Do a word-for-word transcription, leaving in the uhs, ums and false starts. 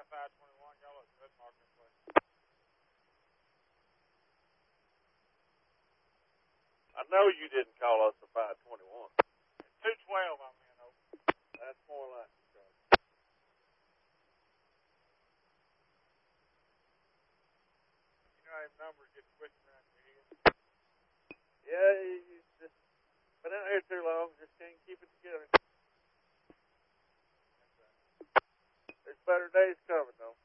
five twenty-one. Y'all look good marking play. I know you didn't call us a five twenty-one. two twelve, I'm in over. That's more like it, Charlie. You know how numbers get twisted around your head. Yeah, you, you just been out here too long. Just can't keep it together. There's better days coming, though.